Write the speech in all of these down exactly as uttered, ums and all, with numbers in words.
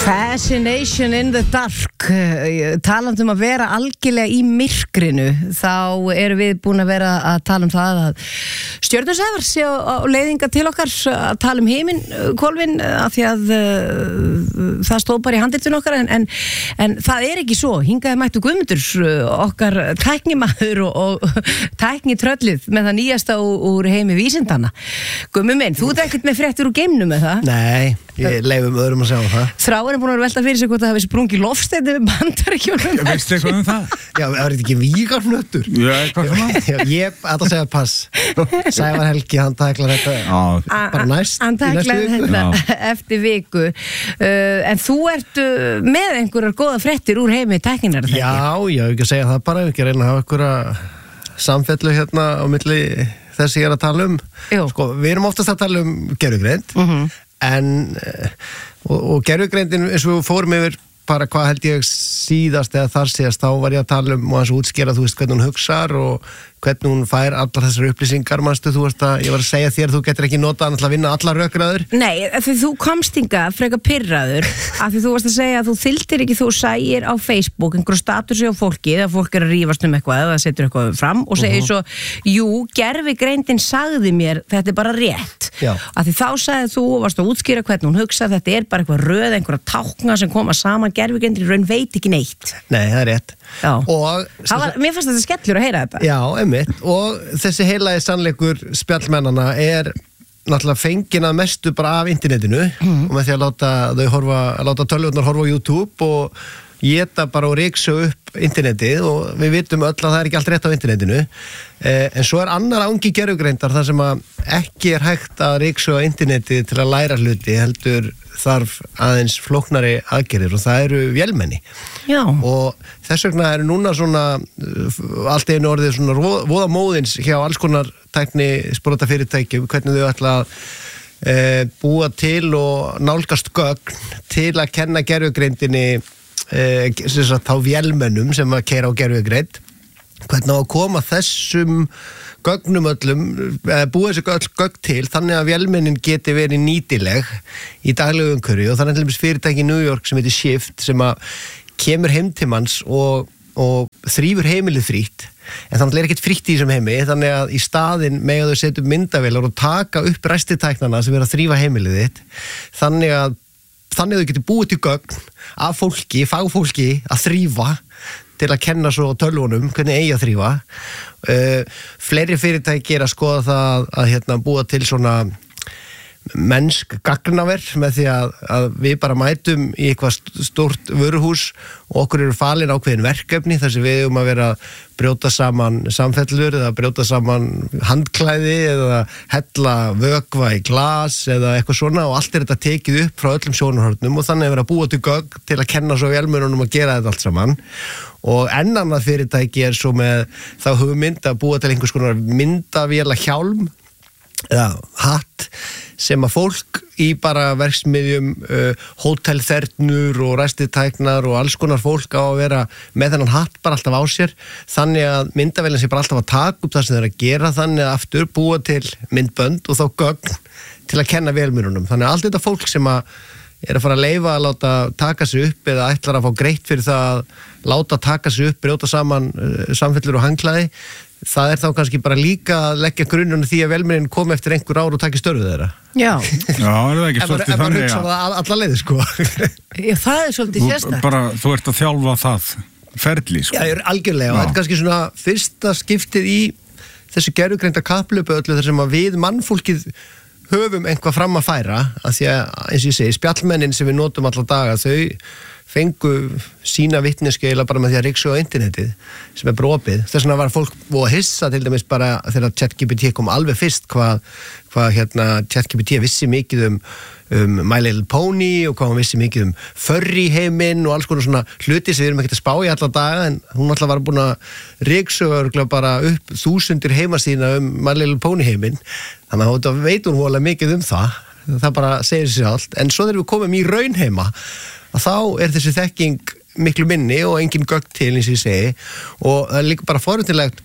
Fascination in the dark. Talandi um að vera algjörlega í myrkrinu, þá erum við búin að vera að tala um það að stjörnusæfar sé á leiðinga til okkar að tala um heiminn, hvolfin, af því að uh, það stóð bara í handritinu okkar, en, en, en það er ekki svo. Hingaði mættu Guðmundur, okkar tæknimaður og, og tæknitröllið með það nýjasta úr heimi vísindana. Guðmund minn, þú ert ekkert með fréttur úr geimnum með það? Nei, ég leifum öðrum að segja það. Þráin er búin að velta fyrir sig hvort það hefði sprungið loftsteindi við Bandaríkjunum. Ég veist eitthvað um það? Já, það er ekki vígarfnöttur. Já, eitthvað svona. Já, ég ætla að segja pass. Sævar Helgi, hann tæklar þetta Já. bara næst. Hann tæklar þetta Já. eftir viku. Uh, en þú ert uh, með einhverjar góða fréttir úr heimi tækninar, Já, já, ég ekki að segja það bara, ekki að reyna að hafa einhverja samfellu hérna á milli þess ég er að tala um. Jú. Sko, við erum oftast að tala um gervigreind, Mhm. en og, og gervigreindin eins og við fórum yfir bara hvað held ég síðast eða þar síðast, þá var ég að tala um og hans útskera, þú veist, hvernig hún hugsar og hvernig hún fær allar þessar upplýsingar, manstu, þú veist að, ég var að segja þér, þú getur ekki notað hann til að vinna allar rökræður. Nei, því þú komst hingað frekar pirraður, af því þú varst að segja að þú þyldir ekki, þú sægir á Facebook einhverju statusi á fólki, þegar fólk er að rífast um eitthvað eða setur eitthvað fram og segir svo, jú, gervigreindin sagði mér, þetta er bara rétt. Já. Af því þá sagði þú og varst að útskýra hvernig hún hugsa, þetta er bara eitthvað röð, einhverja tákna sem koma saman, gervigreindin raun veit ekki neitt. Nei, það er rétt. Já. Og Það var, mér fannst þetta skellur að heyra þetta. Já, einmitt, og þessi heilagi sannleikur spjallmennana er náttúrulega fengin að mestu bara af internetinu Mhm. og með því að láta þau horfa, að láta tölvurnar horfa á YouTube og geta bara og ryksu upp internetið, og við vitum öll að það er ekki allt rétt á internetinu, eh, en svo er annar angi gervigreindar þar sem að ekki er hægt að ryksu á internetið til að læra hluti, heldur þarf aðeins flóknari aðgerðir, og það eru vélmenni. Já. Og þess vegna eru núna svona uh, allt einu orðið svona voða móðins hjá alls konar tækni sprota fyrirtækjum, hvernig þau ætla að e, búa til og nálgast gögn til að kenna gervigreindinni e, þá vélmennum sem að keyra á gervigreind, hvernig á að koma þessum gögnum öllum, eða búa þessu öll gögn til þannig að vélmennin geti verið nýtileg í daglegu umhverfi, og þannig að fyrirtæki í New York sem heitir Shift sem að kemur heim til manns og, og þrýfur heimilið frítt, en þannig er ekkert frítt í þessum heimi, þannig að í staðinn mega þau setja upp myndavélar og taka upp restitæknana sem er að þrýfa heimilið þitt, þannig að þannig að þau getur búið til gögn af fólki, fagfólki að þrýfa til að kenna svo tölvunum hvernig eigi að þrýfa. Uh, fleiri fyrirtæki er að skoða það að hérna, búa til svona mennsk gagnaver með því að, að við bara mætum í eitthvað stórt vöruhús og okkur eru falin ákveðin verkefni þar sem við erum að vera að brjóta saman samfellur eða brjóta saman handklæði eða hella vökva í glas eða eitthvað svona, og allt er þetta tekið upp frá öllum sjónarhornum, og þannig er verið að búa til gögn til að kenna svo vélmennunum að gera þetta allt saman. Og enn annað fyrirtæki er svo með þá hugmynd að búa til einhvers konar myndavéla hjálm eða hatt sem að fólk í bara verksmiðjum, uh, hótelþernur og restitæknar og alls konar fólk á að vera með þennan hatt bara alltaf á sér, þannig að myndavélinn sé bara alltaf að taka upp það sem þeir að gera, þannig að aftur búa til myndbönd og þá gögn til að kenna vélmennunum. Þannig að allt þetta fólk sem að er að fara að leyfa að láta taka sig upp eða ætlar að fá greitt fyrir það að láta taka sig upp, brjóta saman uh, samfellur og handklæði, það er þá kannski bara líka að leggja grunnunum því að velmennin komi eftir einhver ár og taki störfu þeirra. Já. Já, er það ekki svolítið þannig? þannig Ef maður hugsa það alla leiði, sko. Já, það er svolítið sérstakt. Bara, þú ert að þjálfa það ferli, sko. Já, ég er algjörlega, og Já. þetta er kannski svona fyrsta skiptið í þessu gervigreinda kapphlaupi öllu þar sem að við mannfólkið höfum einhvað fram að færa, að því að, eins og ég segi, spjallmennin sem við notum alla daga, þau fengu sína vitneski eða bara með því að ryksu á internetið sem er bropið. Þess vegna var fólk og að hissa til dæmis bara þegar ChatGPT kom alveg fyrst, hvað, hvað hérna ChatGPT vissi mikið um, um My Little Pony og hvað hann vissi mikið um furry heiminn og alls konar svona hluti sem við erum ekkert að spá í alla daga, en hún alltaf var búin að ryksu bara upp þúsundir heimasíðna um My Little Pony heiminn, þannig að þetta veit hún voðalega mikið um það, það bara segir sér allt. En svo þegar við komum í raunheima að þá er þessi þekking miklu minni og engin gögn til, eins og ég segi, og það er líka bara forvitnilegt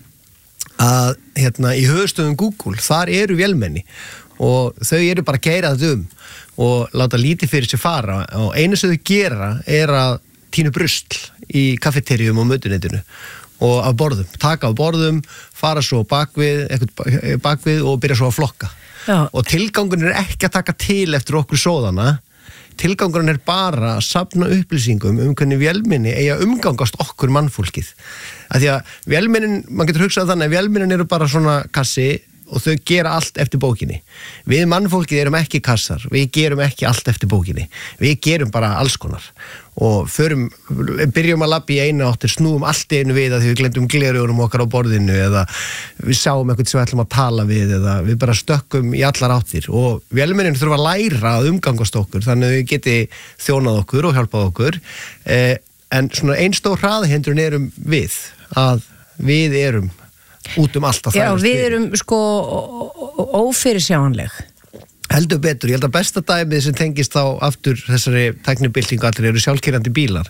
að hérna í höfuðstöðum Google, þar eru vélmenni og þau eru bara að keyra þetta um og láta lítið fyrir sér fara og einu sem þau gera er að tínu brusl í kaffeteríum og mötuneytinu og af borðum, taka af borðum, fara svo bakvið, eitthvað bakvið og byrja svo að flokka. Já. Og tilgangurinn er ekki að taka til eftir okkur sóðana, tilgangurinn er bara að safna upplýsingum um hvernig vélmenni eigi að umgangast okkur mannfólkið. Af því að vélmennin, maður getur hugsað þannig að vélmennin eru bara svona kassi og þau gera allt eftir bókinni. Við mannfólkið erum ekki kassar, við gerum ekki allt eftir bókinni. Við gerum bara alls konar. Og förum, byrjum að labba í eina áttir, snúum allt einu við að því við glemdum gleraugunum okkar á borðinu eða við sáum eitthvað sem við ætlum að tala við eða við bara stökkum í allar áttir. Og vélmennin þurfa að læra að umgangast okkur þannig að við geti þjónað okkur og hjálpað okkur. Eh, en svona ein stór hraðahindrun erum við, að við erum út um allt að Já, þvælast við erum sko ófyrirsjáanleg. Heldur betur, ég held að besta dæmið sem tengist þá aftur þessari tæknibyltingu allir eru sjálfkeyrandi bílar.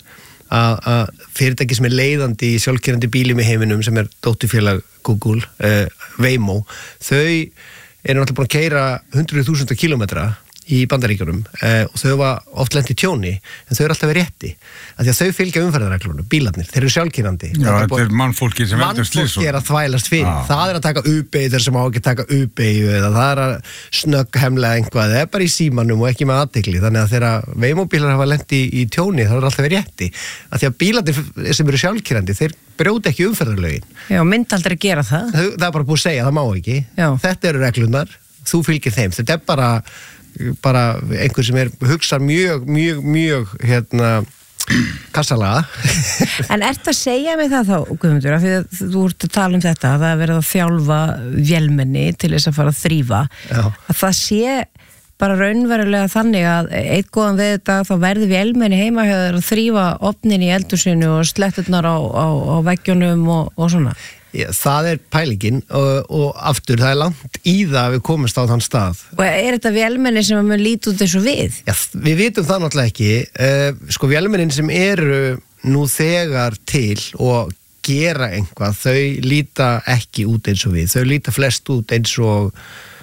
Að fyrirtæki sem er leiðandi í sjálfkeyrandi bílum í heiminum sem er dótturfélag Google, uh, Waymo, þau eru náttúrulega búin að keyra hundruð þúsunda kílómetra í Bandaríkjunum eh, og þau var oft lent í tjóni en þau eru alltaf verið rétti af því að þau fylgja umferðarreglunum, bílarnir, þeir eru sjálfkeyrandi. Já, þetta er mannfólki sem veldur slys. Mannfólki er að þvælast fyrir, ah. það er að taka U-beygju þeir sem á ekki að taka U-beygju eða það er að snögghemlega einhvað, það er bara í símanum og ekki með athygli, þannig að þegar Waymo-bílar hafa lent í, í tjóni það eru alltaf verið rétti, af því að bílarnir sem eru sjálfkeyrandi, þeir brjóta ekki umferðarlögin. Já, mynd aldrei gera það. Það, það er bara búið að segja, það má ekki. Já. Þetta eru reglunar, þú fylgir þeim, þetta er bara bara einhver sem er hugsað mjög, mjög, mjög hérna kassalaga. En ertu að segja mig það þá, Guðmundur, af því að þú ert að tala um þetta, að það er verið að þjálfa vélmenni til þess að fara að þrífa, Já. Að það sé bara raunverulega þannig að eitt góðan við þetta þá verði vélmenni heima hjá þér að þrífa ofnin í eldhúsinu og sletturnar á, á, á veggjunum og, og svona. Já, það er pælingin og, og aftur það er langt í það að við komumst á þann stað. Og er þetta vélmenni sem að mun líti út eins og við? Já, við vitum það náttúrulega ekki. Uh, sko vélmennin sem eru nú þegar til og gera einhvað, þau líta ekki út eins og við. Þau líta flest út eins og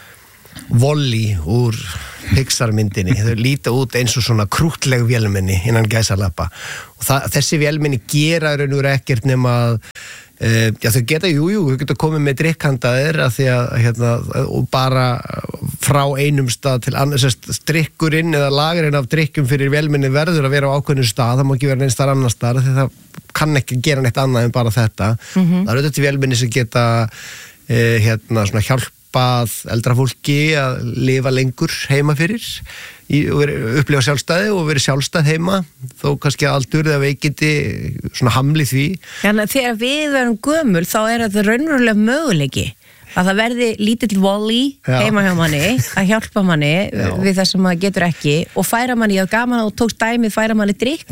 Wall-E úr Pixar-myndinni. Þau líta út eins og svona krútleg vélmenni innan gæsalappa. Og það, þessi vélmenni gera raun og veru ekkert nema að Uh, já, þau geta, jú, jú, þau geta komið með drikkhandaðir að því að, hérna, og bara frá einum stað til annars, drikkurinn eða lagerinn af drikkum fyrir vélmenni verður að vera á ákveðnum stað, það má ekki vera neins þar annar stað, því það kann ekki gera neitt annað en bara þetta. Mm-hmm. Það eru þetta vélmenni sem geta, uh, hérna, svona hjálpað eldra fólki að lifa lengur heima fyrir, í, og upplifa sjálfstæði og verið sjálfstæð heima þó kannski aldur eða veikindi svona hamli því. Þannig að þegar við verum gömul þá er þetta raunverulega möguleiki að það verði lítill Wall-E heima hjá manni að hjálpa manni Já. Við það sem maður getur ekki og færa manni að gaman og tókst dæmið færa manni drikk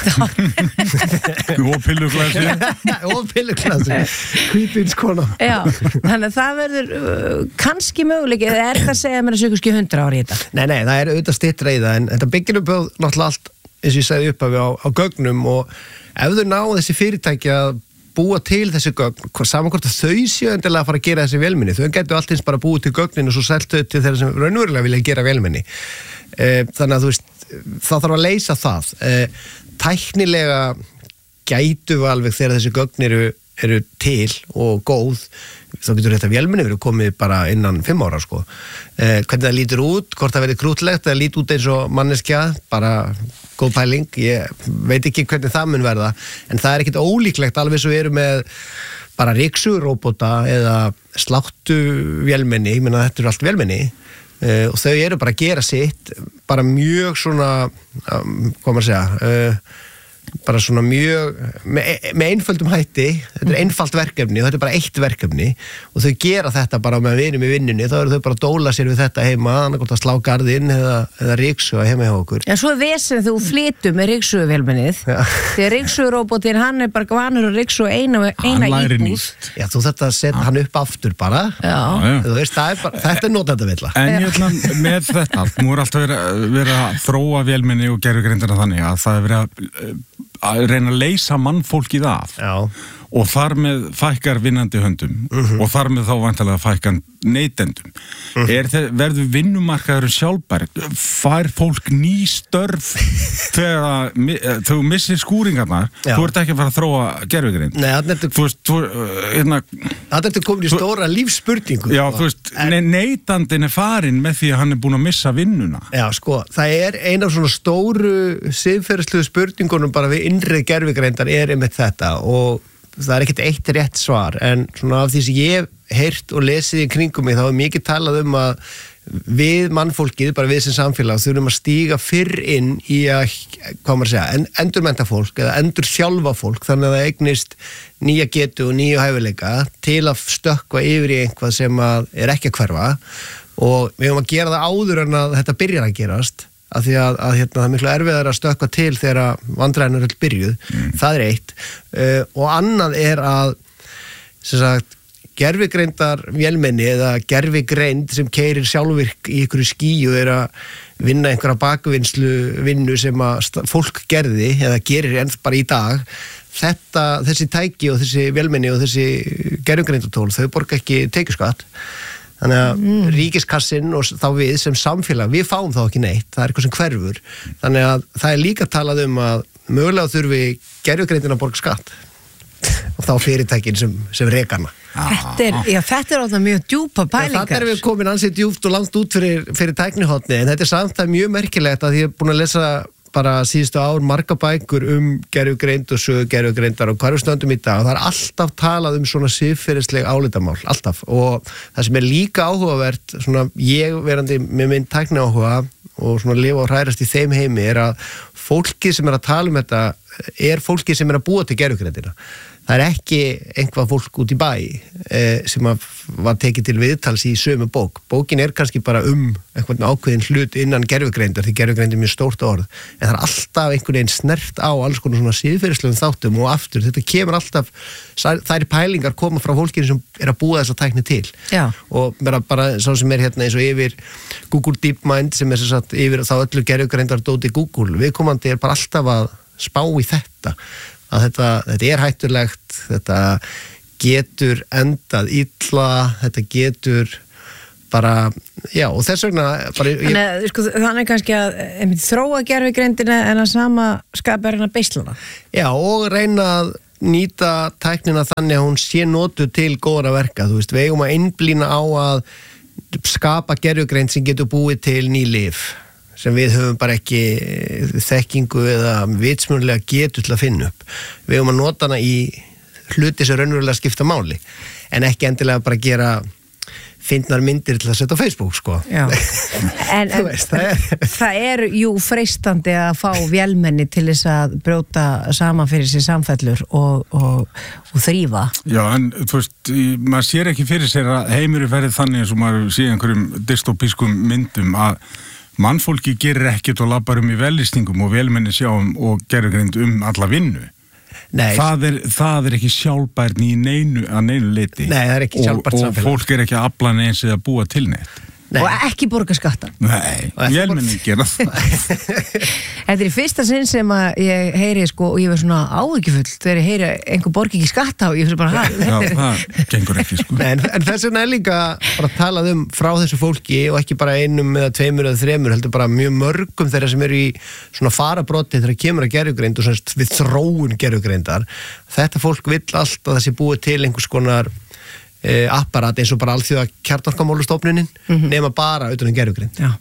og pilluglasi og pilluglasi hvítvinskona. Já, þannig að það verður uh, kannski möguleiki eða er það að segja mér að sögurski hundra ári í þetta? Nei, nei, það er auðvitað styttra í það en þetta byggir upp á náttúrulega allt eins og ég segði upp af á, á gögnum og ef þau ná þessi fyrirtæki að búa til þessi gögn, saman hvort að þau séu endilega að fara að gera þessi vélmenni, þau getur allt eins bara búið til gögnin og svo seltu til þeirra sem raunverulega vilja gera vélmenni. Eh, þannig að þú veist, það þarf að leysa það. Eh, tæknilega gætu við alveg þegar þessi gögn eru, eru til og góð, þá getur þetta vélmenni verið komið bara innan fimm ára sko. Eh, hvernig það lítur út, hvort það verið krútlegt, það lítur út eins og manneskja, bara góð pæling, ég veit ekki hvernig það mun verða, en það er ekkit ólíklegt alveg svo eru með bara ryksuguróbota eða sláttu vélmenni, ég meina þetta eru allt vélmenni uh, og þau eru bara að gera sitt, bara mjög svona, um, hvað maður segja, uh, bara svona mjög, með, með einföldum hætti, þetta er einfalt verkefni og þetta er bara eitt verkefni og þau gera þetta bara með vinum í vinnunni, þá eru þau bara að dóla sér við þetta heima, annarkort að slá garðinn eða, eða ryksuga heima hjá okkur. Já, svo er vesen þú flytur með ryksuguvélmennið, þegar ryksuguróbotinn hann er bara vanur að ryksuga eina, eina íbúð. Já, þú þetta setja hann upp aftur bara, Já. Þú veist, það er bara, þetta er notendavilla. En ég ætla með þetta, nú er alltaf verið, verið að þróa vélmenni og gerfugrindina þannig að það er verið að að reyna að leysa mannfólkið af. Já. og þar með fækkar vinnandi höndum uh-huh. og þar með þá vantilega fækkan neytendum. Uh-huh. Er þeir, verður vinnumarkaður sjálfbær? Fær fólk ný störf þegar þú missir skúringarnar? Já. Þú ert ekki að fara að þróa gervigreind. Nei, það er þú veist, þú, hérna, það er komin í stóra lífsspurningu. Já, þú veist, en, neytandinn er farin með því að hann er búin að missa vinnuna. Já, sko, það er ein af svona stóru siðferðislegu spurningunum bara við innri gervigreindar er einmitt þetta og það er ekkert eitt rétt svar en svona af því sem ég hef heyrt og lesið í kringum mig þá er mikið talað um að við mannfólkið, bara við sem samfélag þurfum að stíga fyrr inn í að, hvað maður segja, endurmennta fólk eða endur þjálfa fólk þannig að það eignist nýja getu og nýju hæfileika til að stökkva yfir í einhvað sem að er ekki að hverfa og við höfum að gera það áður en að þetta byrjar að gerast af því að, að hérna, það er miklu erfiðar að stökkva til þegar vandræðin er öll byrjuð mm. það er eitt uh, og annað er að sem sagt, gervigreindar vélmenni eða gervigreind sem keyrir sjálfvirk í einhverju skíu er að vinna einhverja bakvinnslu vinnu sem að fólk gerði eða gerir enn bara í dag þetta, þessi tæki og þessi vélmenni og þessi gervigreindatól þau borga ekki tekjuskatt þannig að mm. ríkiskassin og þá við sem samfélag, við fáum þá ekki neitt, það er eitthvað sem hverfur. Þannig að það er líka talað um að mögulega þurfi gervigreindin að borga skatt og þá fyrirtækin sem, sem rekana. Þetta er, já, þetta er alltaf mjög djúpa pælingar. Þetta er við komin ansið djúpt og langt út fyrir, fyrir tæknihotni, en þetta er samt það mjög merkilegt að ég er búin að lesa bara síðustu ár marga bækur um gervigreind og sögu gervigreindar og hvar við stöndum í dag og það er alltaf talað um svona siðferðisleg álitamál, alltaf og það sem er líka áhugavert svona ég verandi með minn tækni áhuga og svona lifa og hrærast í þeim heimi er að fólki sem er að tala um þetta er fólki sem er að búa til gervigreindina. Það er ekki einhvað fólk út í bæ eh, sem að var tekið til viðtals í sömu bók. Bókin er kannski bara um einhvern ákveðin hlut innan gervigreindar því gervigreind er mjög stórt orð en það er alltaf einhvern veginn snert á alls konar svona siðferðislegum þáttum og aftur þetta kemur alltaf, þær pælingar koma frá fólkinu sem er að búa þess að tækni til. Já. Og bara, bara sá sem er hérna eins og yfir Google DeepMind sem er sem sagt yfir þá öllu gervigreindar dóti Google viðkomandi er bara alltaf að spá í þetta að þetta, þetta er hættulegt, þetta getur endað illa, þetta getur bara, já, og þess vegna bara, ég... Þannig, sko, þannig kannski að einmitt, þróa gervigreindina en að sama skapa er hann að beislana. Já, og reyna að nýta tæknina þannig að hún sé notuð til góðra verka, þú veist, við eigum að einblína á að skapa gervigreind sem getur búið til ný lyf sem við höfum bara ekki þekkingu eða vitsmjölulega getu til að finna upp. Við höfum að nota hana í hluti sem raunverulega skipta máli, en ekki endilega bara gera fyndnar myndir til að setja á Facebook, sko. Já. En, en veist, það, er... það er jú freistandi að fá vélmenni til þess að brjóta saman fyrir sér samfellur og, og, og þrífa. Já, en þú veist, maður sér ekki fyrir sér að heimur er verið þannig eins og maður sé einhverjum dystopískum myndum að mannfólki gerir ekkert og labbar um í vellistingum og velmenni sjáum og gervigreind um alla vinnu. Nei. Það er, það er ekki sjálfbærni í neinu, að neinu leiti. Nei, það er ekki sjálfbært samfélag. Og fólk er ekki að afla neins eða búa til neitt. Nei. Og ekki borga skatta. Nei, velmenni gera það. Þetta er í fyrsta sinn sem að ég heyri sko og ég verð svona áhyggjufull þegar ég heyri einhver borgi ekki skatta og ég fyrir bara hæ. Já, það gengur ekki sko. Nei, en, en þess vegna er líka bara talað um frá þessu fólki og ekki bara einum eða tveimur eða þremur, heldur bara mjög mörgum þeirra sem eru í svona farabrotti þegar kemur að gervigreind og svona við þróun gervigreindar. Þetta fólk vill alltaf þessi búið til einhvers konar E, apparat eins og bara alþjóða kjarnorkamálastofnunin mm-hmm. nema bara utan um gervigreind. Já.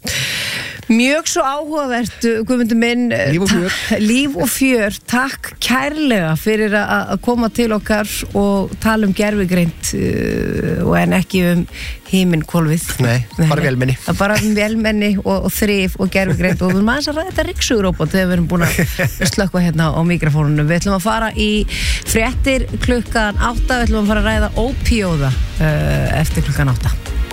Mjög svo áhugavert, Guðmundur minn, líf og fjör, ta- líf og fjör takk kærlega fyrir að koma til okkar og tala um gervigreind uh, og en ekki um himinhvolfið. Nei, bara vélmenni. Bara um vélmenni og, og þrif og gervigreind og við erum aðeins að ræða þetta ryksuguróbot þegar við erum búin að slökkva hérna á mikrofónunum. Við ætlum að fara í fréttir klukkan átta, við ætlum að fara að ræða ópíóða uh, eftir klukkan átta.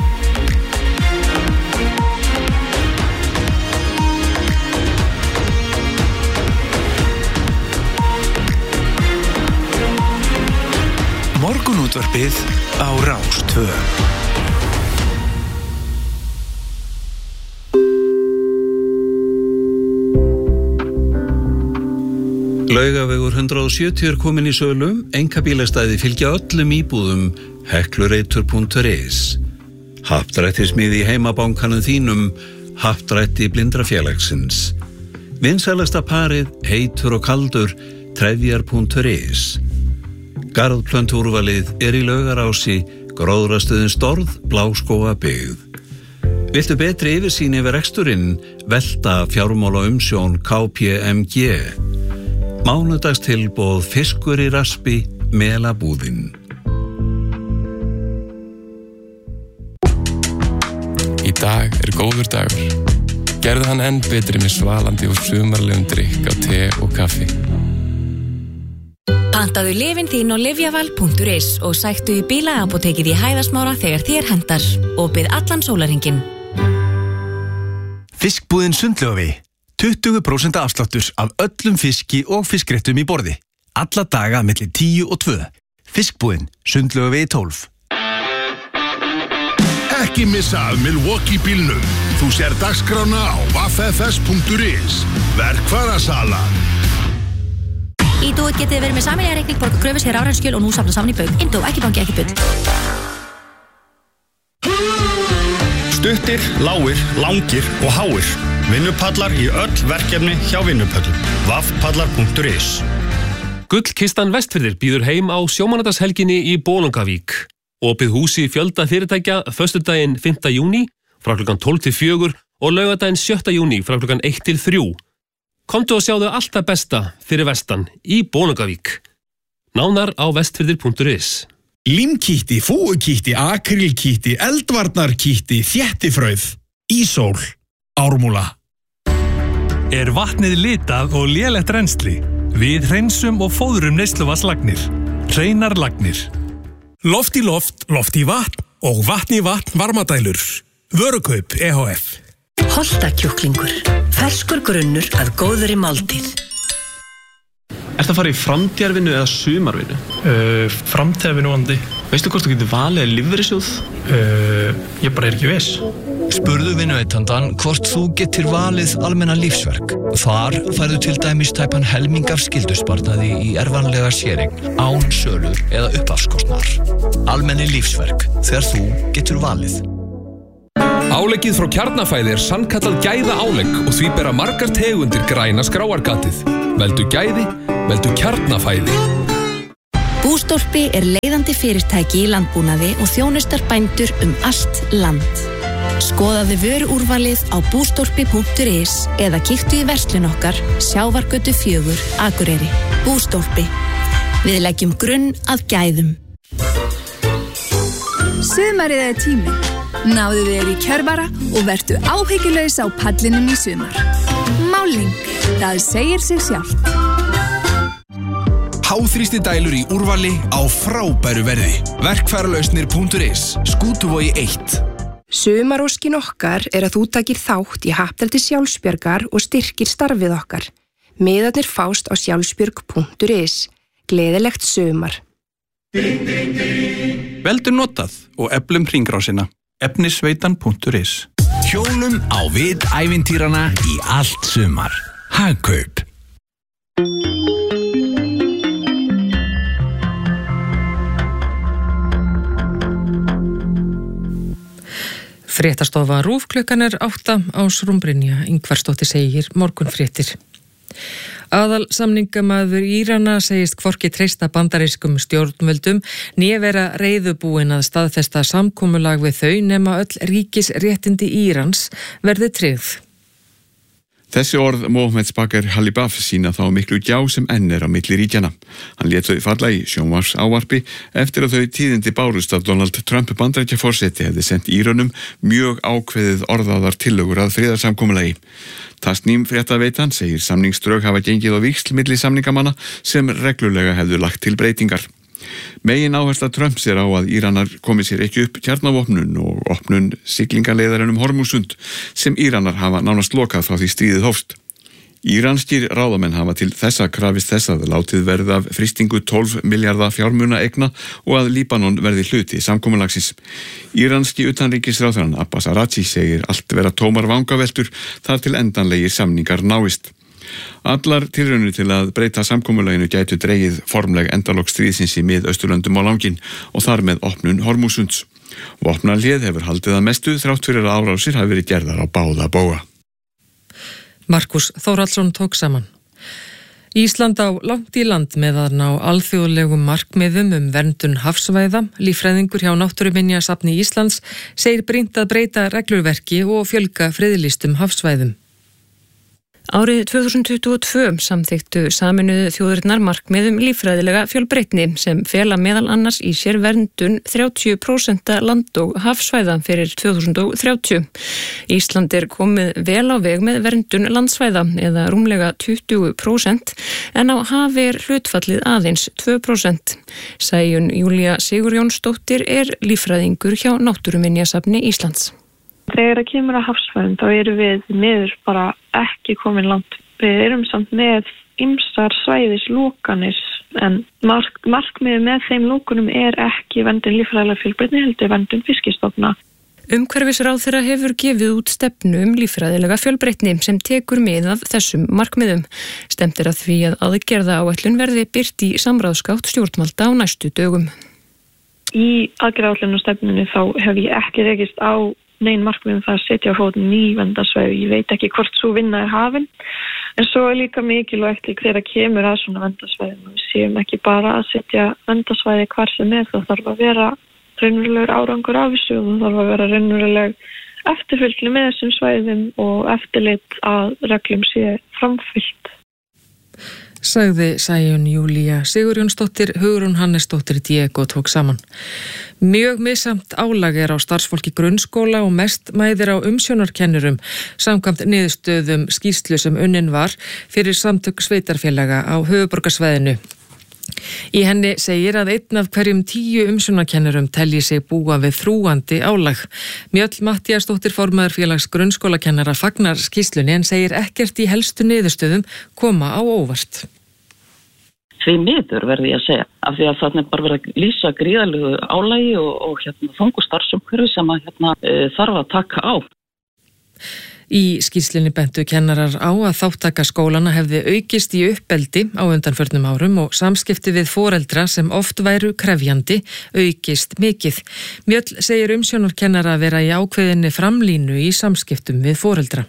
Morgunútvarpið á Rás tvö. Laugavegur hundrað og sjötíu er komin í sölu, einkabílastæði fylgja öllum íbúðum, heklureitur punktur is. Happdrættismiði í heimabankanum þínum, Happdrætti blindrafélagsins. Vinsælasta parið, heitur og kaldur, trefjar punktur is. Garðplöntúrvalið er í Laugarási, gróðrastöðin Storð, Bláskóga byggð. Viltu betri yfirsýn yfir reksturinn, Velta fjármála umsjón K P M G. Mánudagstilboð fiskur í raspi, Melabúðin. Í dag er góður dagur. Gerðu hann enn betri með svalandi og sumarlegum drykk á te og kaffi. Pantaðu lyfin þín á lyfjaval punktur is og sæktu í bílaapótekið í Hæðasmára þegar þér hentar og bið allan sólarhringinn. Fiskbúðin Sundlaugavegur. tuttugu prósent afsláttur af öllum fiski og fiskréttum í borði. Alla daga milli tíu og tvö. Fiskbúðin Sundlaugavegi tólf. Ekki missa af Milwaukee bílnum. Þú sér dagskrána á w f s punktur is. Verkfærasala. Ídó getið verið með sameiginlega reikning, borga kröfur sér áræðskjöl og nú safna saman í bauk. Indó, ekki banki, ekki bull. Stuttir, lágir, langir og háir. Vinnupallar í öll verkefni hjá Vinnupöllum. w a f pallar punktur is. Gullkistan Vestfirðir býður heim á sjómannadagshelginni í Bolungavík. Opið húsi fjölda fyrirtækja föstudaginn fimmta júní frá klukkan tólf til fjögur og laugardaginn sjötta júní frá klukkan eitt til þrjú. Komdu og sjáðu allt það besta fyrir vestan í Bolungavík. Nánar á vestfirðir punktur is. Límkítti, fúukítti, akrílkítti, eldvarnarkítti, þéttifrauð, ísól, Ármúla. Er vatnið litað og lélegt rennsli? Við hreinsum og fóðrum neysluvatnslagnir. Hreinar lagnir. Loft í loft, loft í vatn og vatn í vatn varmadælur. Vörukaup E H F. Holtakjúklingur. Ferskur grunnur að góðri máltíð. Ertu að fara í framtíðarvinnu eða sumarvinnu? Uh, framtíðarvinnu vandi. Veistu hvort þú getur valið lífeyrissjóð? Uh, ég bara er ekki viss. Spurðu vinnuveitandann hvort þú getur valið almenna lífsverk. Þar færðu til dæmis tæpan helming af skyldusparnaði í erfanlega séreign, án sölur eða uppafskostnar. Almenni lífsverk, þegar þú getur valið. Áleggið frá Kjarnafæði er sannkallað gæða álegg og því bera margar tegundir græna skráargatið. Veldu gæði, veldu Kjarnafæði. Bústólpi er leiðandi fyrirtæki í landbúnaði og þjónustar bændur um allt land. Skoðaðu vöruúrvalið á bústólpi punktur is eða kíktu í verslun okkar Sjávargötu fjögur, Akureyri. Bústólpi. Við leggjum grunn að gæðum. Sumarið er tíminn. Náðu þér í kjörvara og vertu áhyggjulaus á pallinum í sumar. Máling. Það segir sig sjálft. Háþrýsti dælur í úrvali á frábæru verði. Verkfæralausnir punktur is. Skútuvogi eitt. Sumaróskin okkar er að þú takir þátt í Happdrætti Sjálfsbjargar og styrkir starfið okkar. Miðarnir fást á sjálfsbjörg punktur is. Gleðilegt sumar. Veldu notað og eflum hringrásina. efnisveitan punktur is. Hjólum á vit ævintýrana í allt sumar. Hagkaup. Fréttastofa RÚV klukkan er átta Ásrún Brynja Ingvarsdóttir segir morgunfréttir. Aðal samningamaður Írana segist hvorki treysta bandarískum stjórnvöldum né vera reiðubúin að staðfesta samkomulag við þau nema öll ríkisréttindi Írans verði tryggð. Þessi orð Mohamed Bakr Halibaf sína þá miklu gjá sem enn er á milli ríkjana. Hann lét þau falla í sjónvarpsávarpi eftir að þau tíðindi bárust að Donald Trump Bandaríkjaforseti hefði sent Írönum mjög ákveðið orðaðar tillögur að friðarsamkomulagi. Tasnim fréttaveitan segir samningsdrög hafa gengið á víxl milli samningamanna sem reglulega hefðu lagt til breytingar. Megin áhersla Trumps er á að Íranar komi sér ekki upp kjarnavopnun og opnun siglingaleiðarinn um Hormúsund sem Íranar hafa nánast lokað frá því stríðið hófst. Íranskir ráðamenn hafa til þessa krafist þess að látið verði af frystingu tólf milljarða fjármuna eigna og að Líbanon verði hluti samkomulagsins. Íranski utanríkisráðherrann Abbas Araghchi segir allt vera tómar vangaveltur þar til endanlegir samningar náist. Allar tilraunir til að breyta samkomulaginu gætu dregið formleg endalok stríðsins í Mið-Austurlöndum á langinn og þar með opnun Hormúsunds. Vopnahlið hefur haldið að mestu þrátt fyrir að árásir hafi verið gerðar á báða bóga. Markus Þórhallsson tók saman. Ísland á langt í land með að ná alþjóðlegum markmiðum um verndun hafsvæða. Líffræðingur hjá Náttúruminjasafni Íslands segir brýnt að breyta reglurverki og fjölga friðlýstum hafsvæðum. Árið tvö þúsund tuttugu og tvö samþykktu Sameinuðu þjóðirnar markmiðum líffræðilega fjölbreytni sem fela meðal annars í sér verndun þrjátíu prósent land- og hafsvæða fyrir tvö þúsund þrjátíu. Ísland er komið vel á veg með verndun landsvæða eða rúmlega tuttugu prósent en á hafi er hlutfallið aðeins tvö prósent. Sæjun Júlía Sigurjónsdóttir er líffræðingur hjá Náttúruminjasafni Íslands. Þegar það kemur að hafsvæðum þá erum við miður bara ekki komin langt. Við erum samt með ýmsar svæðislókanir en mark, markmiðið með þeim lókunum er ekki verndun líffræðilega fjölbreytni heldur verndun fiskistofna. Umhverfisráðherra hefur gefið út stefnu um líffræðilega fjölbreytni sem tekur mið af þessum markmiðum. Stefnt er að því að aðgerða áætlun verði birt í samráðsgátt stjórnvalda á næstu dögum. Í aðgerðaáætlun og stefnunni þá hef ég ekki rekist á nein markmiðum það að setja á fót ný verndarsvæði. Ég veit ekki hvort svo vinna er hafin, en svo er líka mikilvægt þegar kemur að svona verndarsvæðum. Við séum ekki bara að setja verndarsvæði hvar sem er, það þarf að vera raunverulegur árangur af þessu og það þarf að vera raunveruleg eftirfylgni með þessum svæðum og eftirlit að reglum sé framfylgt. Sagði Sæjun Júlía Sigurjónsdóttir, Hugrún Hannesdóttir Diego tók saman. Mjög missamt álag er á starfsfólki grunnskóla og mest mæðir á umsjónarkennurum samkvæmt niðurstöðum skýrslu sem unnin var fyrir samtök sveitarfélaga á höfuðborgarsvæðinu. Í henni segir að einn af hverjum tíu umsjónarkennurum telji sig búa við þrúgandi álag. Mjöll Matthíasdóttir formaður félags grunnskólakennara fagnar skýrslunni en segir ekkert í helstu niðurstöðum koma á óvart. Því miður verði ég að segja, af því að það er bara verið að lýsa gríðalegu álagi og, og hérna, þungu starfsumhverfi sem að hérna, e, þarf að taka á. Í skýrslunni bentu kennarar á að þáttaka skólana hefði aukist í uppeldi á undanförnum árum og samskipti við foreldra sem oft væru krefjandi aukist mikið. Mjöll segir umsjónarkennara vera í ákveðinni framlínu í samskiptum við foreldra.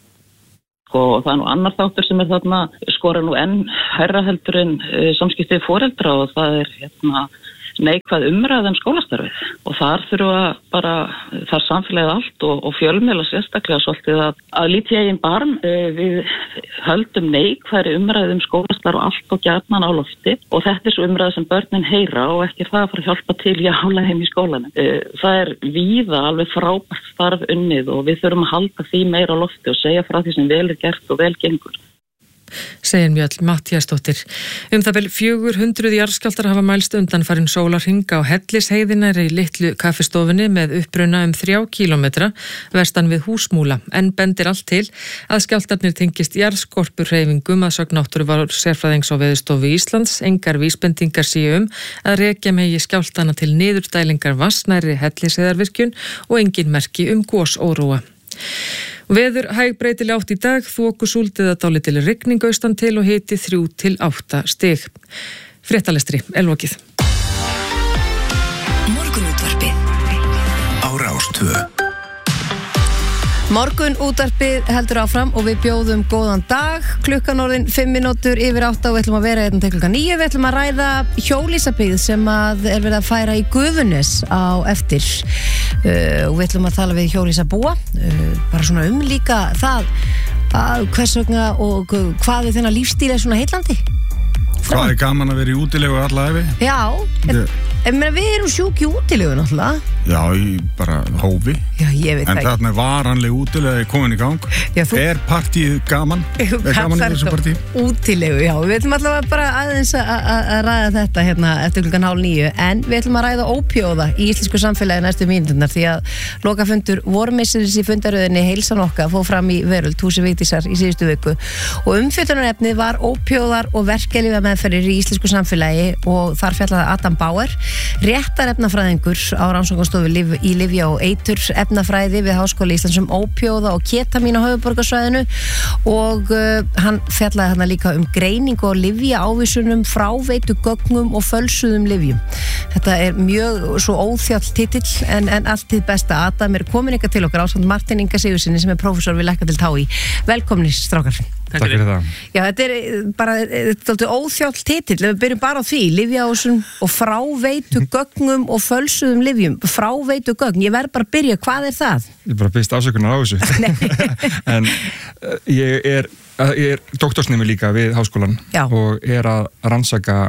Og það er nú annar þáttur sem er þarna skora nú enn hærra heldur en e, samskiptið foreldra og það er hérna neikvæð umræða um skólastarfið og þar þurfa bara, þar samfélagið allt og, og fjölmiðla sérstaklega svolítið að, að líti eigin barm e, við höldum neikvæðri umræða um skólastarf og allt og gjarnan á lofti og þetta er svo umræða sem börnin heyra og ekki það að fara að hjálpa til í ála heim í skólanum. E, það er víða alveg frábært starf unnið og við þurfum að halda því meira á lofti og segja frá því sem vel er gert og vel gengur. Segir Mjöll Matthíasdóttir. Um það vel fjögur hundruð jarðskjálftar hafa mælst undanfarinn sólarhring á Hellisheiðinari í litlu kaffistofunni með uppruna um þrjá kílómetra vestan við Húsmúla, en bendir allt til að skjálftarnir tengist jarðskorpuhreyfingum að sögn náttúruvár sérfræðings á Veðurstofu Íslands. Engar vísbendingar séu um að rekja megi skjálftana til niðurdælingar vatnsnæri Hellisheiðarvirkjun og engin merki um gosóróa. Veður hæg breytileg átt í dag, þokusúld eða dálítil rigning austan til og hiti þrjú til átta stig. Fréttalestri er lokið. Morgunútvarpið á Rás tvö. Morgun útvarpið heldur áfram og við bjóðum góðan dag. Klukkan orðin fimm mínútur yfir átta og við ætlum að vera hérna til klukkan níu. Við ætlum að ræða hjólísabyggð sem að er verið að færa í Gufunes á eftir. Uh, og við ætlum að tala við hjólísabúa, uh, bara svona um líka það að hvers vegna og hvað við þennan lífstíl er svona heillandi. Hvað er gaman að vera í útilegu alla æfi? Já, en, en meina, við erum sjúk í útilegu náttúrulega. Já, í bara hófi. Já, ég veit en það. En þarna er varanleg útilegu komin í gang. Já, þú... Er partíð gaman? Er gaman í þessu partíð? Útilegu, já. Við ætlum allavega bara aðeins að ræða þetta hérna eftir klukkan hálf níu. En við ætlum að ræða ópíóða í íslensku samfélagi næstu mínúturnar því að lokafundur vormisseris í fundaröðinni heilsan okkar fór fram í Veröld, húsi Vigdísar í síðustu viku. Og umfjöllunarefnið var ópíóðar og verkjalyfjameðferðir í íslensku samfélagi og þar fjallaði Adam Bauer, réttarefnafræðingur á rannsóknarstofu prófessorastofu í lyfja og eitur efnafræði við Háskóla Íslands um ópíóða og ketamín á höfuðborgarsvæðinu og uh, hann fjallaði hann líka um greiningu og lyfja ávísunum, fráveitu gögnum og fölsuðum lyfjum. Þetta er mjög svo óþjáll titill en, en allt þið besta. Adam er komin ykkar til okkar ásamt Martin Inga Sigurðssyni sem er prófessor við Læknadeild H í. Velkomnir strákar. Takk fyrir það. Já, þetta er bara þetta óþjáll titill, við byrjum bara á því lyfjaávísun og fráveitu gögnum og fölsuðum lyfjum. Fráveitu gögn, ég verð bara að byrja, hvað er það? Ég bara byrst afsökunar á þessu. En ég er, ég er doktorsnemi líka við háskólan. Já. Og er að rannsaka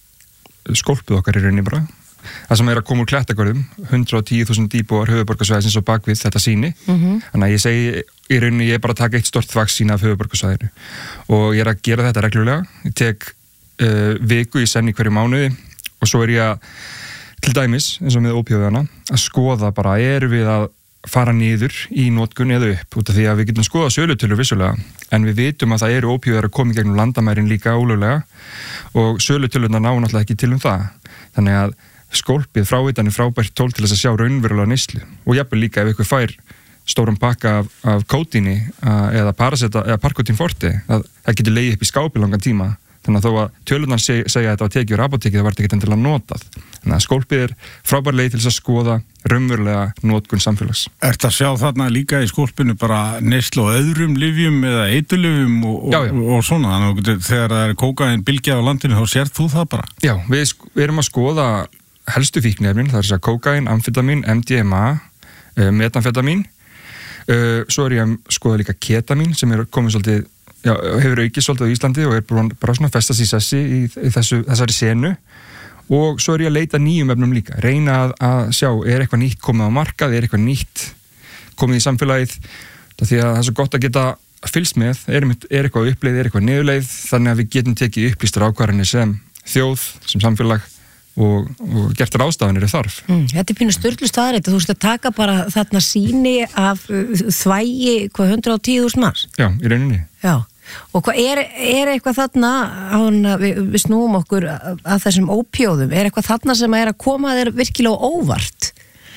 skólpið okkar í rauninni bara. Það sem er að koma úr Klettagörðum, hundrað og tíu þúsund íbúar höfuðborgarsvæðisins og bakvið þetta sýni. Mm-hmm. Þannig að ég segi í rauninni ég er bara að taka eitt stort vaksín af höfuðborgarsvæðinu og ég er að gera þetta reglulega. Ég tek uh, viku í senn í hverju mánuði og svo er ég að, til dæmis, eins og með ópíóðana, að skoða bara, erum við að fara niður í notkun eða upp, út af því að við getum skoðað sölutölur vissulega, en við vitum að það eru ópíóðar að koma í gegnum landamærin líka ólöglega og sölutölurnar ná náttúrulega ekki til um það. Þannig að skólpið fráveitan er frábært tól til þess að sjá raunverulega neyslu og jafnvel líka ef ykkur fær stóran pakka af, af kótíni eða paraseta eða parkotín forti að það getur legið upp í skápi langan tíma þannig að þó að tölurnar seg, segja að þetta var tekið úr apóteki það var þetta ekki endilega notað þannig að skólpið er frábær leið til þess að skoða raunverulega notkun samfélags. Ertu að sjá þarna líka í skólpinu bara neyslu á öðrum lyfjum eða eiturlyfjum og, og, já, já. og, og svona þannig að þegar það er kókaín bylgja á landinu þá sér þú það bara? Já, við, við erum að skoða helstu fíkniefnin, það er þess að kókaín, amfetamín, M D M A, uh, metamfetamín, uh, svo er ég að skoða líka ketamín sem er komið svolítið, já, hefur aukið svolítið á Íslandi og er bara svona festast í sessi í, í þessu, þessari senu og svo er ég að leita nýjum efnum líka, reyna að, að sjá, er eitthvað nýtt komið á markað, er eitthvað nýtt komið í samfélagið, því að það er svo gott að geta fylgst með, er, er eitthvað uppleið, er eitthvað niðurleið, þannig að við getum tekið upplýstar ákvarðanir sem þjóð, sem samfélag og, og gert ráðstafanir er þarf. Mm, þetta er pínu sturlu staðreit þú veist að taka bara þarna sýni af þvægi hvað hundrað og tíu þúsund manns. Já, í rauninni. Já, og hvað er, er eitthvað þarna hana, við, við snúum okkur að þessum ópíóðum, er eitthvað þarna sem er að koma þér virkilega óvart?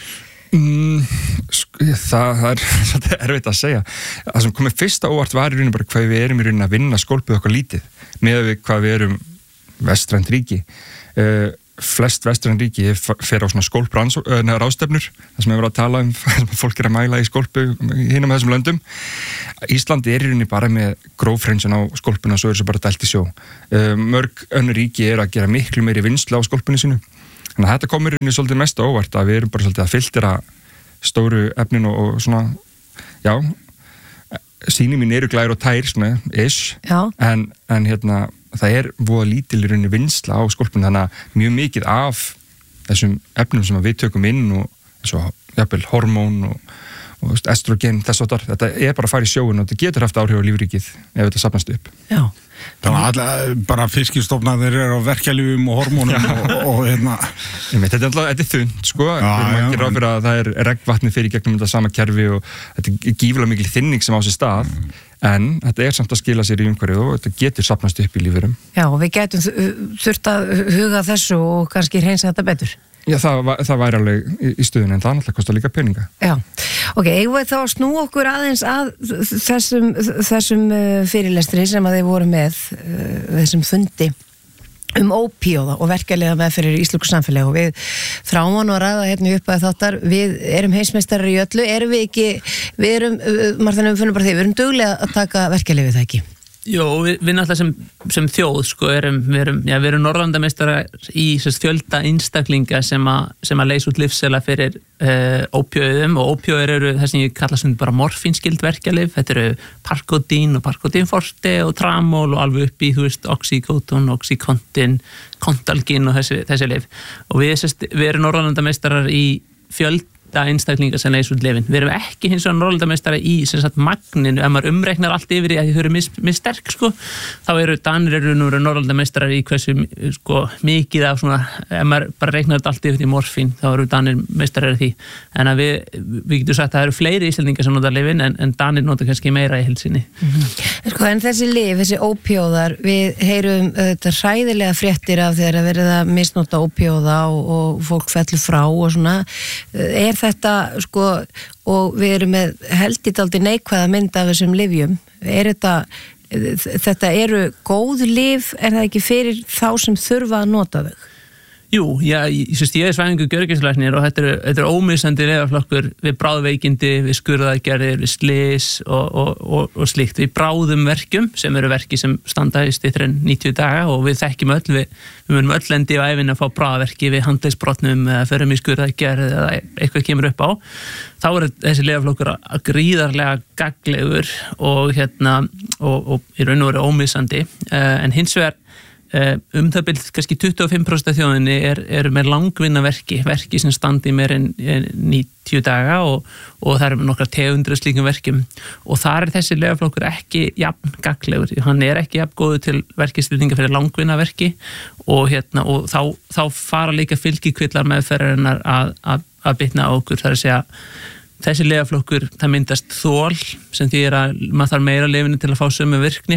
Mm, það, það er svolítið erfitt að segja. Það sem komið fyrsta óvart var í rauninni bara hvað við erum í rauninni að vinna skólpið okkar lítið með við hvað við erum vestrænt ríki. Uh, flest vestræn ríki fer á svona skólpráðstefnur það sem hefur að tala um fólk er að mæla í skólpu hinum með þessum löndum. Íslandi er í rauninni bara með grófhreinsun á skólpuna og svo er þessu bara dælt í sjó. Uh, mörg önnur ríki er að gera miklu meiri vinnslu á skólpunni sínu þannig að þetta komur í rauninni svolítið mest óvart að við erum bara svolítið að filtera stóru efnin og, og svona já, sýni mín eru glær og tær svona ish en, en hérna það er voða lítil í rauninni vinnsla á skólpunni þannig að mjög mikið af þessum efnum sem við tökum inn og eins og jafnvel hormón og, og estrogen þess að þetta er bara að fara í sjóun og þetta getur haft áhrif á lífríkið ef þetta safnast upp. Já. Þannig að alla, bara fiskistofnarnir eru á verkjalyfjum og hormónum og, og hérna. Þetta er alltaf, þetta er þund, sko. Já, við erum ekki ráð fyrir að það er regnvatni fyrir gegnum þetta sama kerfi og þetta er gífulega mikil þynning sem á sér stað, mm. en þetta er samt að skila sér í umhverju og þetta getur safnast upp í lífurum. Já, og við getum þurft að huga þessu og kannski hreinsa þetta betur. Já, það, það væri alveg í, í stuðinu en það náttúrulega kostar líka peninga. Já, ok, eigum við þá að snú okkur aðeins að þessum, þessum fyrirlestri sem að þið voru með, þessum fundi um ópíóða og verkjalega meðferðir í íslensku samfélagi og við þráum að ræða hérna upp að þáttar, við erum heimsmeistarar í öllu, erum við ekki, við erum, Martin, við finnum bara því, við erum duglega að taka verkjalega við það ekki? Jó, við, við náttúrulega sem, sem þjóð sko, erum, við erum, já, við erum norðurlandameistarar í sérst, fjölda einstaklinga sem að, sem að leysa út lífsela fyrir uh, ópíóðum og ópíóður eru það sem ég kalla sem bara morfínskild verkjalyf, þetta eru parkotín og parkotín forte og tramól og alveg upp í, þú veist, oxycodone, oxycontin, kontalgin og þessi, þessi lyf og við, sérst, við erum norðurlandameistarar í fjöld fjölda einstaklinga sem leysa út lyfin. Við erum ekki hins vegar norðurlandameistari í sem sagt magninu, ef maður umreiknar allt yfir í að þau eru mis, mis sterk sko, þá eru Danir eru nú norðurlandameistarar í hversu sko mikið af svona, ef maður bara reiknar þetta allt yfir í morfín, þá eru Danir meistarar í því. En að við, við getum sagt að það eru fleiri Íslendingar sem nota lyfin en, en Danir nota kannski meira í heilsinni. Mm-hmm. Sko, en þessi lyf, þessi ópíóðar, við heyrum þetta hræðilega fréttir af þegar að verið að misnota ópíóða og, og fólk fellur frá og svona. Er þetta, sko, og við erum með heldið aldrei neikvæða mynd af þessum lyfjum, er þetta, þetta eru góð lyf, er það ekki fyrir þá sem þurfa að nota þau? Jú, já, ég, ég er svæfingu gjörgæslæknir og þetta er, þetta er ómissandi lyfjaflokkur við bráðveikindi, við skurðaðgerðir, við slys og, og, og, og slíkt. Við bráðum verkjum sem eru verki sem standa í styttri en níutíu daga og við þekkjum öll, við, við munum öll lendi á ævinni að fá bráðverki við handlegsbrotnum eða förum í skurðaðgerð eða eitthvað kemur upp á. Þá er þessi lyfjaflokkur gríðarlega gagnlegur og, hérna, og, og í raun og veru ómissandi, en hins vegar um það byrð kannski tuttugu og fimm prósent af þjóðinni er, er með langvinna verki, verki sem standi meir en níutíu daga og, og það eru nokkra tegundir slíkum verkjum og þar er þessi lyfjaflokkur ekki jafn gagnlegur, hann er ekki jafn góður til verkistilninga fyrir langvinna verki og, hérna, og þá, þá fara líka fylgikvillar meðferðarinnar að, að, að bitna á okkur, það er að segja þessi lyfjaflokkur, það myndast þol sem því er að maður þarf meira lyfinu til að fá sömu virkni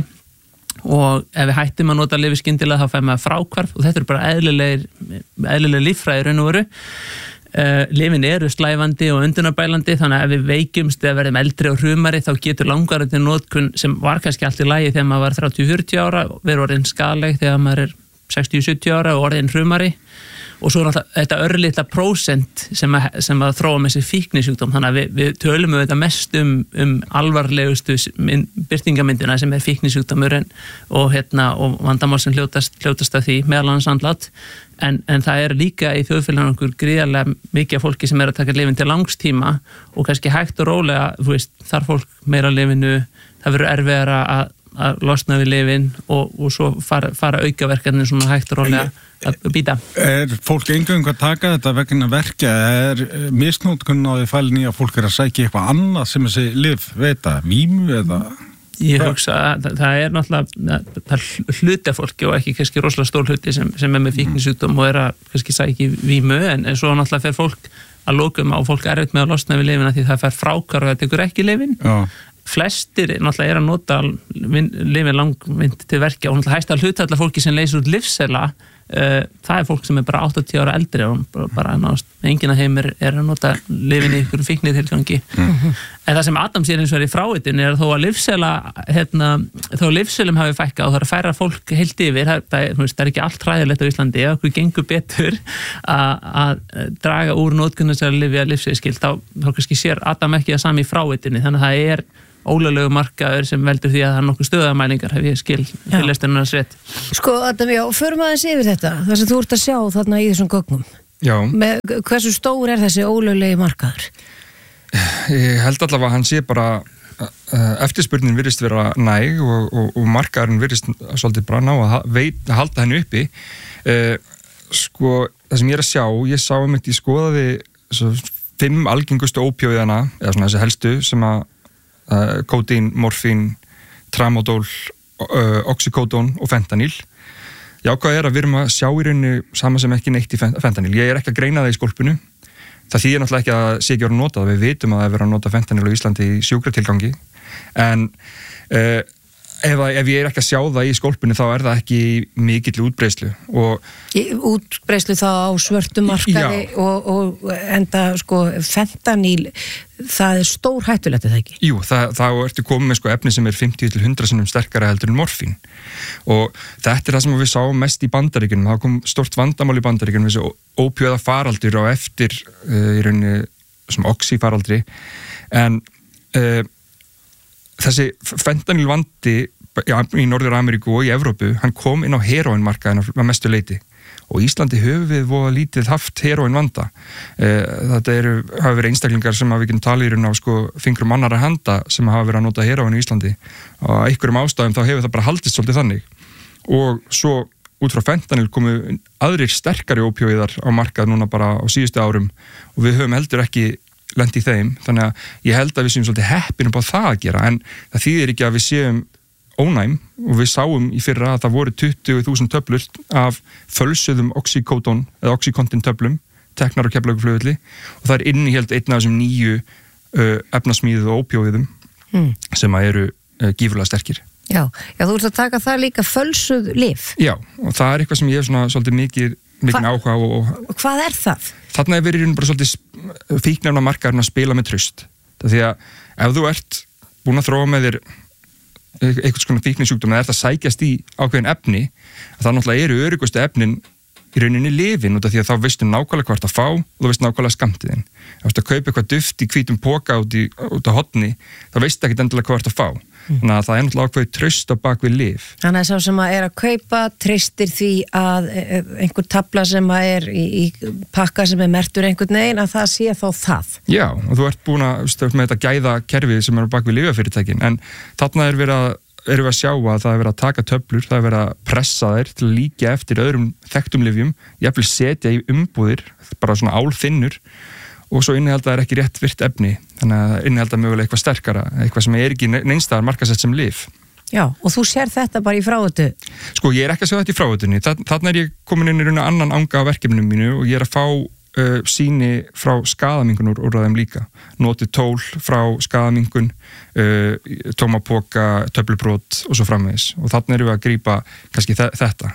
og ef við hættum að nota lyfi skyndilega þá fær maður fráhvarf og þetta er bara eðlilegir, eðlileg líffræði raun og veru. Uh, lyfin eru slævandi og öndunarbælandi þannig að ef við veikjumst eða verðum eldri og hrumari þá getur langvarandi notkun sem var kannski allt í lagi þegar maður var þrjátíu til fjörutíu ára verður orðin skaðleg þegar maður er sextíu til sjötíu ára og orðin hrumari og svo er þetta örlitla prósent sem að, sem að þróa með þessi fíknisjúkdóm þannig að við, við tölum við þetta mest um, um alvarlegustu byrtingamyndina sem er fíknisjúkdómurinn og, hérna, og vandamál sem hljótast, hljótast af því meðal annars andlát en, en það er líka í þjóðfélaginu okkur gríðarlega mikið af fólki sem er að taka lyfin til langstíma og kannski hægt og rólega veist, þar fólk meira lyfinu það verður erfiðara að að losna við lyfin og, og svo fara, fara aukaverkarnir svona hægt og rólega að býta. Er fólk einhverjum að taka þetta vegna verkja? Er misnótkun á því fælin í að fólk er að sækja eitthvað annað sem þessi lyf veita? Vímu eða? Ég hugsa að það, það er náttúrulega það hluti af fólki og ekki kannski rosalega stór hluti sem, sem er með fíknisjúkdóm og er að kannski sækja vímu en, en svo náttúrulega fer fólk að lokum á fólk er erfitt með að losna við lyfin því það fer fráhvarf og það tekur ekki lyfin. Já. Flestir náttúrulega er að nota lyfin langvind til verkja og náttúrulega hæsta hlutfall fólki sem leysir út lyfseðla uh, það er fólk sem er bara áttatíu ára eldri og bara náttúrulega enginn af þeim er, er að nota lyfin í ykkur fíknið tilgangi mm-hmm. en það sem Adam sér eins og er í frávitun er að þó að lyfseðla hérna, þó að lyfseðlum hafi fækkað og það er að færa fólk heilt yfir það, það, er, það er ekki allt hræðilegt á Íslandi ef okkur gengur betur að draga úr notkun þessari lyfja lyfseðskild þá, þá kannski sér Adam ekki það sami í frávitunni þannig að það er ólöglegu markaður sem veldur því að það er nokkuð stöðamælingar hef ég skil til lesturinn að sveit. Sko Adam, já, förum aðeins yfir þetta það sem þú ert að sjá þarna í þessum gögnum. Já. Með, hversu stór er þessi ólöglegi markaður? Ég held allavega að hann sé bara eftirspurnin virðist vera næg og, og, og markaðurinn virðist svolítið bara ná að, veit, að halda henni uppi. Uh, sko, það sem ég er að sjá, ég sá um eitt, ég skoðaði svo, fimm algengustu ópíóiðana, eða svona þessi helstu sem að Uh, kódín, morfín, tramadól, uh, oxycodón og fentanyl. Jákvæð er að við erum að sjá í rauninu sama sem ekki neitt í fentanyl. Ég er ekki að greina það í skólpinu. Það þýðir náttúrulega ekki að sé ekki verið að nota það. Við vitum að það er verið að nota fentanyl á Íslandi í sjúkratilgangi. En uh, ef, ef ég er ekki að sjá það í skólpinu þá er það ekki mikill útbreiðslu. Og útbreiðslu þá á svörtum markaði og, og enda sko fentanyl það er stór hættulegt, er það ekki? Jú, það, þá ertu komið með sko efni sem er fimmtíu til hundrað sinnum sterkara heldur en morfín og þetta er það sem við sáum mest í Bandaríkjunum, það kom stort vandamál í Bandaríkjunum þessi ópíóða faraldur á eftir uh, í rauninni sem oxyfaraldri en uh, þessi fentanyl vandi í Norður-Ameríku og í Evrópu, hann kom inn á heroinmarkaðina að mestu leyti og Íslandi höfum við voða lítið haft heroin vanda. Þetta eru, hafa verið einstaklingar sem við getum talið í raun á sko, fingrum annara handa sem hafa verið að nota heroin í Íslandi og að einhverjum ástæðum þá hefur það bara haldist svolítið þannig og svo út frá fentanyl komu aðrir sterkari ópíóiðar á markað núna bara á síðustu árum og við höfum heldur ekki lent í þeim, þannig að ég held að við séum svolítið heppin upp á það að gera, en það þýðir ekki að við séum ónæm og við sáum í fyrra að það voru tuttugu þúsund töflur af fölsuðum oxycodone eða oxycontin töflum teknar á Keflavíkurflugvelli og það er innihjald einn af þessum nýju uh, efnasmíðu og ópíóiðum mm. sem að eru uh, gífurlega sterkir. Já, já, þú ert að taka það líka fölsuð lyf. Já, og það er eitthvað sem ég hef svona svolítið mikið, mikið áhuga og... Og hvað er það? Þarna er verið bara svolítið fíknefna markaðurinn að spila með trust. Það því að ef þú ert búin að þróa með þér eitthvað svona fíknisjúkdóm eða ert að sækjast í ákveðin efni, að það náttúrulega eru öruggustu efnin í rauninni lyfin út af því að þá veistu nákvæmlega hvað ert að fá og þú veist nákvæmlega skammtiðin. Ef þú ert að kaupa eitthvað duft í hvítum poka út, í, út á hotni, þá veistu ekkit endilega hvað ert að fá. Mm. Þannig að það er náttúrulega ákveðið traust á bak við lyf. Þannig að sá sem að er að kaupa treystir því að einhver tabla sem að er í, í pakka sem er mertur einhvern veginn að það sé þá það. Já, og þú ert búin að stu, með þetta gæða kerfið sem er á bak við lyfjafyrirtækin, en þarna er verið að erum við að sjá að það er verið að taka töflur, það er verið að pressa þær til að líka eftir öðrum þekktum lyfjum, jafnvel setja í umbúðir, bara svona álþinnur og svo innihalda þær ekki rétt virt efni, þannig að innihalda mögulega eitthvað sterkara, eitthvað sem er ekki neinstaðar markasett sem lyf. Já, og þú sér þetta bara í frávötu? Sko, ég er ekki að sjá þetta í frávötunni, þarna er ég komin inn í raun og annan anga á verkefninu mínu og ég er að fá uh, sýni frá skaðamingun úr þeim líka, notið tól frá skaðamingun, Uh, tómapoka, töflubrót og svo framvegis og þannig erum við að grípa kannski þetta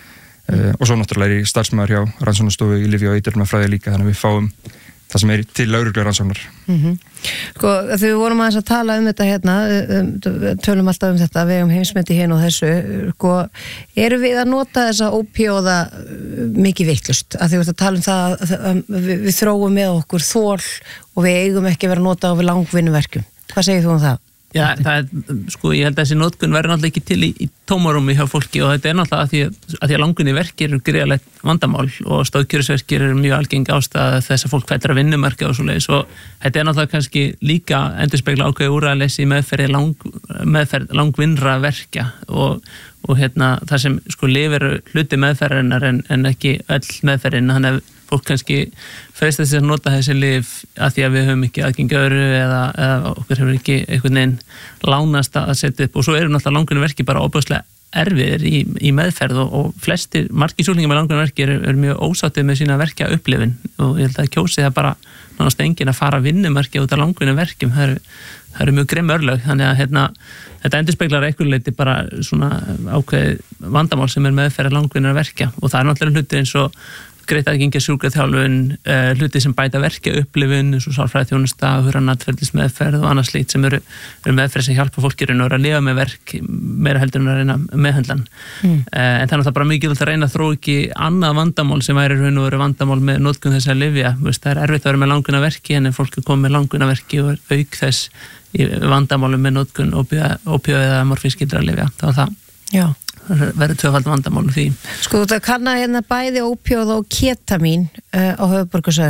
uh, og svo náttúrulega er ég starfsmaður hjá rannsóknastofu í lyfja- og eiturefnafræði líka þannig að við fáum það sem er til lögreglu rannsóknar. Mm-hmm. Sko þegar við vorum aðeins að tala um þetta hérna, um, tölum alltaf um þetta við um heimsmyndi hérna og þessu sko, eru við að nota þessa ópíóða mikið vittlust að því við að tala um það að við, við þróum með okkur þól og við eigum ekki að vera að nota á við langvinnuverkjum. Hvað segir þú um það? Já, það er, sko, ég held að þessi notkun verður náttúrulega ekki til í, í tómarúmi hjá fólki og þetta er náttúrulega að því að, að, því að langvinni verkir eru gríðalegt vandamál og stóðkjörisverkir eru mjög algeng ástæða þess að fólk fættir að vinnumarka og svo leiðis og þetta er náttúrulega kannski líka endurspegla ákveði úrræðaleysi í meðferði lang, meðferð langvinnra verkja og, og hérna það sem sko lifir hluti meðferðarinnar en, en ekki öll meðferðin, þannig að fólk kannski freistast þess að nota þessi lyf að því að við höfum ekki aðgengi öðru eða, eða okkur hefur ekki einhvern veginn lánast að setja upp og svo eru náttúrulega langvinni verki bara óbúðslega erfiðir í, í meðferð og, og flestir, margir sjúklingar með langvinni verki eru, eru mjög ósáttið með sína verkja upplifin og ég held að kjósi það bara náttúrulega enginn að fara vinnumarki út af langvinni verkjum, það eru, það eru mjög grimm örlög, þannig að hérna, þetta endurspeglar einhverju leyti bara svona ákveð vandamál sem er meðferð langvinni verkja og það er náttúrulega hlutir eins og greita aðgengi að sjúkraþjálfun, uh, hluti sem bæta verkja upplifun, eins og sálfræðiþjónusta, huranatferðismeðferð og annað slíkt sem eru, eru meðferð sem hjálpa fólki að lifa með verk meira heldur en að reyna meðhöndlan. Mm. Uh, en þannig að það bara mikilvægt að reyna að þróa ekki annað vandamál sem væri raun og veru vandamál með notkun þess að lyfja. Það er erfitt að vera með langvinna verki en ef fólk er komið með langvinna verki og er auk þess í vandamálum með notkun ópíóíða eða morfínskyldra lyfja, þá er það. Já. verður tvöfald vandamálu því. Sko þetta kann að hérna bæði ópíóða og ketamín uh, á höfuðborgarsvæðinu.